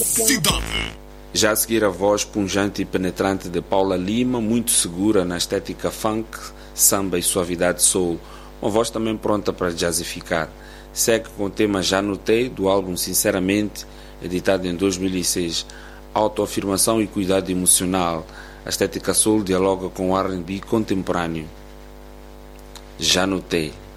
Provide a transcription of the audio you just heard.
Cidade. Já a seguir, a voz pungente e penetrante de Paula Lima, muito segura na estética funk, samba e suavidade soul. Uma voz também pronta para jazzificar. Segue com o tema Já Notei, do álbum Sinceramente, editado em 2006. Autoafirmação e cuidado emocional. A estética soul dialoga com o R&B contemporâneo. Já Notei.